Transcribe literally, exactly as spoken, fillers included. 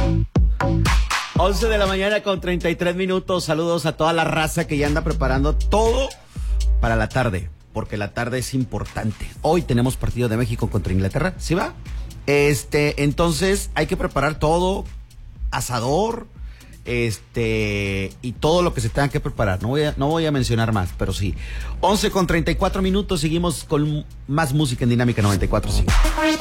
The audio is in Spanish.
once de la mañana con treinta y tres minutos. Saludos a toda la raza que ya anda preparando todo para la tarde, porque la tarde es importante. Hoy tenemos partido de México contra Inglaterra, ¿sí va? Este, entonces hay que preparar todo, asador, este, y todo lo que se tenga que preparar. No voy a, no voy a mencionar más, pero sí. once con treinta y cuatro minutos, seguimos con más música en Dinámica noventa y cuatro punto cinco.